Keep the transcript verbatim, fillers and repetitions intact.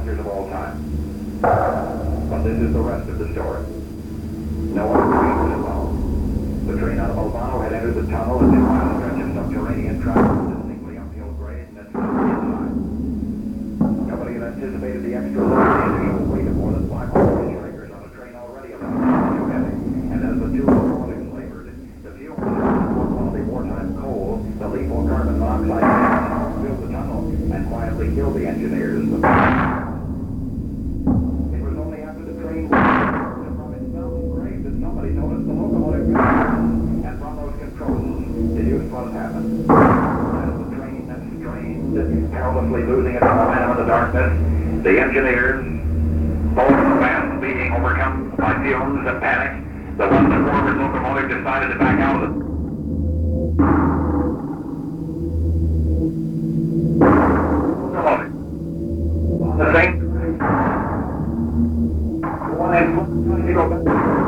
passengers of all time. But this is the rest of the story. No other train was involved. The train out of Albano had entered the tunnel as it wound a stretch of subterranean track with a distinctly uphill grade and then slipped inside. Nobody had anticipated the extra load of the additional weight of more than five hundred trackers on a train already a little too heavy. And as the two locomotives labored, the fuel reserves of quality wartime coal, the lethal carbon monoxide gas, filled the tunnel and quietly killed the engineers. It was only after the train was from its mountain grave that somebody noticed the locomotive and from those controls deduced what had happened. As the train strained, perilously losing its momentum in the darkness, the engineers, both fast being overcome by fumes and panic, the one the forward locomotive decided to back out of the the same one in